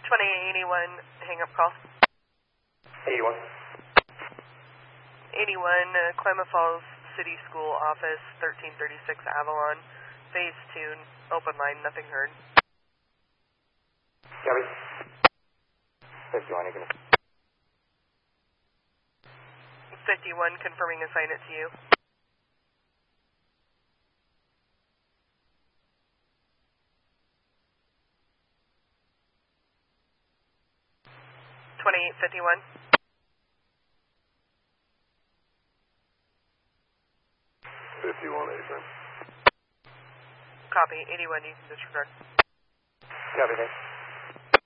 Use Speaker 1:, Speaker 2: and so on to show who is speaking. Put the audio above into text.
Speaker 1: 2881, hang up call.
Speaker 2: 81.
Speaker 1: 81, Klamath Falls City School Office, 1336 Avalon, Phase 2, open line, nothing heard.
Speaker 2: Copy. 51, you can...
Speaker 1: 51, confirming assignment to you. 2851.
Speaker 2: 51, 85.
Speaker 1: Copy, 81, you can disregard.
Speaker 2: Copy, thanks.